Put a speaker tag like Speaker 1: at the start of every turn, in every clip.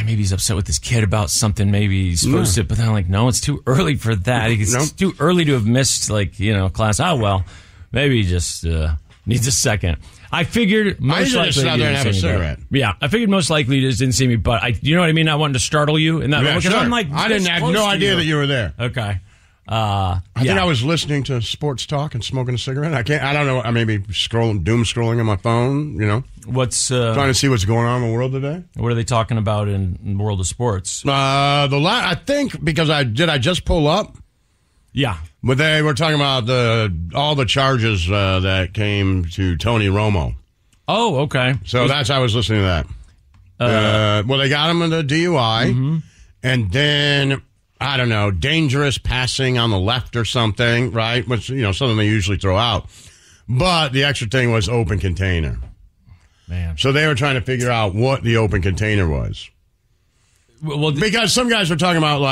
Speaker 1: maybe he's upset with his kid about something. Maybe he's supposed to, but then I'm like, no, it's too early for that. It's too early to have missed, class. Oh, well, maybe he just needs a second. I figured most likely
Speaker 2: just out there and have a cigarette.
Speaker 1: Yeah, I figured most likely you just didn't see me, but you know what I mean? I wanted to startle you in that moment.
Speaker 2: Sure.
Speaker 1: I'm like,
Speaker 2: I didn't have no idea that you were there.
Speaker 1: Okay.
Speaker 2: I think I was listening to sports talk and smoking a cigarette. I don't know. I may be doom scrolling on my phone,
Speaker 1: What's
Speaker 2: trying to see what's going on in the world today.
Speaker 1: What are they talking about in the world of sports?
Speaker 2: I think because I just pull up.
Speaker 1: Yeah.
Speaker 2: But they were talking about all the charges that came to Tony Romo.
Speaker 1: Oh, okay.
Speaker 2: So I was listening to that. They got him in the DUI, and then, I don't know, dangerous passing on the left or something, right? Which, something they usually throw out. But the extra thing was open container.
Speaker 1: Man.
Speaker 2: So they were trying to figure out what the open container was.
Speaker 1: Well,
Speaker 2: because some guys were talking about,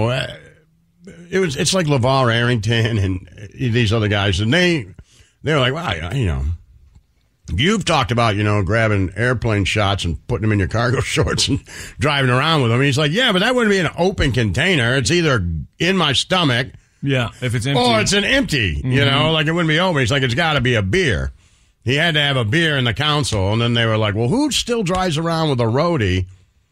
Speaker 2: it's like LeVar Arrington and these other guys, and they were like, wow, you've talked about, grabbing airplane shots and putting them in your cargo shorts and driving around with them. And he's like, yeah, but that wouldn't be an open container. It's either in my stomach.
Speaker 1: Yeah, if it's empty.
Speaker 2: Or it's an empty, it wouldn't be open. He's like, it's got to be a beer. He had to have a beer in the council. And then they were like, well, who still drives around with a roadie?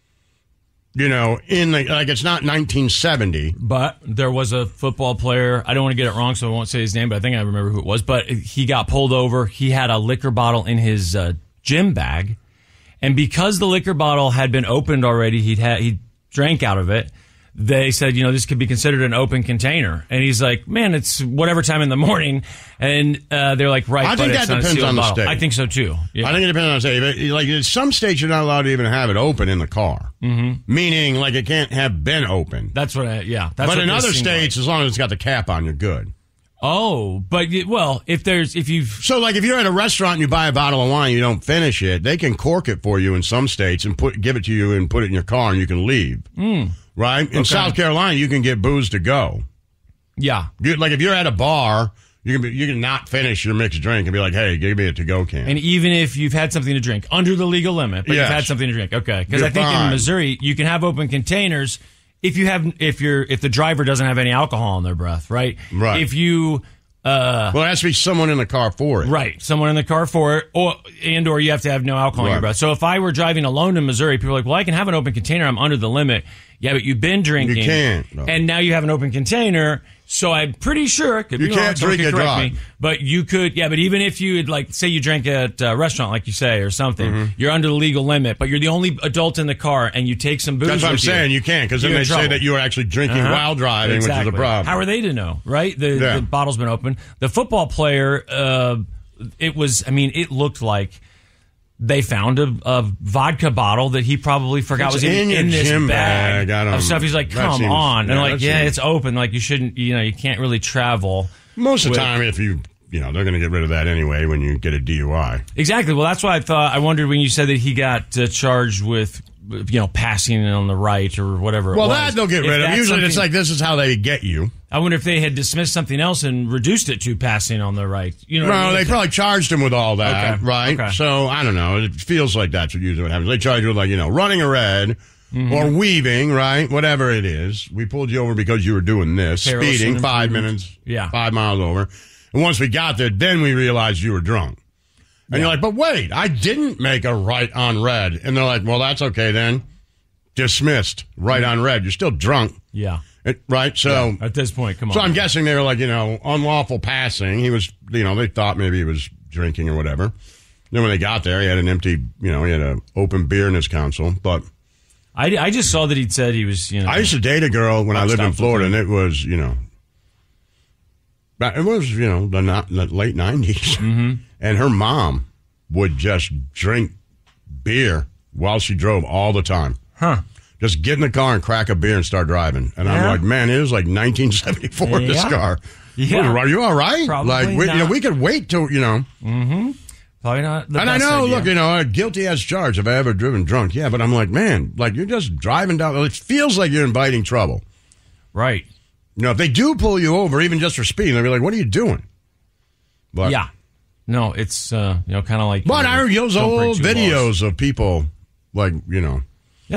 Speaker 2: It's not 1970.
Speaker 1: But there was a football player. I don't want to get it wrong, so I won't say his name, but I think I remember who it was. But he got pulled over. He had a liquor bottle in his gym bag. And because the liquor bottle had been opened already, he drank out of it. They said, this could be considered an open container. And he's like, man, it's whatever time in the morning. And they're like, right,
Speaker 2: I think that depends on the state.
Speaker 1: I think so, too. Yeah.
Speaker 2: I think it depends on the state. Like, in some states, you're not allowed to even have it open in the car. Mm-hmm. Meaning, it can't have been open.
Speaker 1: That's what
Speaker 2: but in other states, as long as it's got the cap on, you're good.
Speaker 1: Oh, but, if you've...
Speaker 2: So, if you're at a restaurant and you buy a bottle of wine, you don't finish it, they can cork it for you in some states and give it to you and put it in your car and you can leave. Right? In South Carolina, you can get booze to go.
Speaker 1: Yeah.
Speaker 2: If you're at a bar, you can not finish your mixed drink and be like, hey, give me a to-go can.
Speaker 1: And even if you've had something to drink, under the legal limit, but you've had something to drink. Okay. Because I think in Missouri, you can have open containers if the driver doesn't have any alcohol in their breath, right?
Speaker 2: Right.
Speaker 1: If you...
Speaker 2: it has to be someone in the car for it.
Speaker 1: Right. Someone in the car for it, or you have to have no alcohol in your breath. So if I were driving alone in Missouri, people are like, well, I can have an open container. I'm under the limit. Yeah, but you've been drinking.
Speaker 2: You can't. No.
Speaker 1: And now you have an open container. So I'm pretty sure.
Speaker 2: You can't drink and drive.
Speaker 1: But you could, but even if you had, say you drank at a restaurant, like you say, or something, you're under the legal limit, but you're the only adult in the car, and you take some booze.
Speaker 2: That's what I'm saying. You can't, because then they say that you were actually drinking while driving, which is a problem.
Speaker 1: How are they to know, right? The bottle's been open. The football player, it looked like they found a vodka bottle that he probably forgot was in this
Speaker 2: gym
Speaker 1: bag of stuff. He's like, come on. And it's open. Like, you shouldn't, you can't really travel.
Speaker 2: Most of the time, if they're going to get rid of that anyway when you get a DUI.
Speaker 1: Exactly. Well, that's why I wondered when you said that he got charged with, passing on the right or whatever it was.
Speaker 2: Well, that they'll get rid of. Usually it's like, this is how they get you.
Speaker 1: I wonder if they had dismissed something else and reduced it to passing on the right.
Speaker 2: They probably charged him with all that, right?
Speaker 1: Okay.
Speaker 2: So, I don't know. It feels like that's usually what happens. They charge you with, running a red or weaving, right? Whatever it is. We pulled you over because you were doing this. Speeding 5 minutes, 5 miles over. And once we got there, then we realized you were drunk. And you're like, but wait, I didn't make a right on red. And they're like, well, that's okay then. Dismissed. Right on red. You're still drunk.
Speaker 1: Yeah.
Speaker 2: Right? So
Speaker 1: at this point, come on.
Speaker 2: So I'm guessing they were like, unlawful passing. He was, they thought maybe he was drinking or whatever. Then when they got there, he had an empty, he had an open beer in his council. But
Speaker 1: I just saw that he'd said he was,
Speaker 2: I used to date a girl when I lived in Florida, and it was, the late 90s. And her mom would just drink beer while she drove all the time.
Speaker 1: Huh.
Speaker 2: Just get in the car and crack a beer and start driving. And I'm like, man, it was like 1974 in this car.
Speaker 1: Yeah.
Speaker 2: Are you all right?
Speaker 1: Probably
Speaker 2: we could wait till,
Speaker 1: Mm-hmm. Probably not.
Speaker 2: And I know, look, guilty as charged. Have I ever driven drunk? Yeah, but I'm like, man, you're just driving down. It feels like you're inviting trouble.
Speaker 1: Right.
Speaker 2: If they do pull you over, even just for speeding, they'll be like, what are you doing? But,
Speaker 1: yeah. No, it's, kind of like.
Speaker 2: But I heard those old videos of people,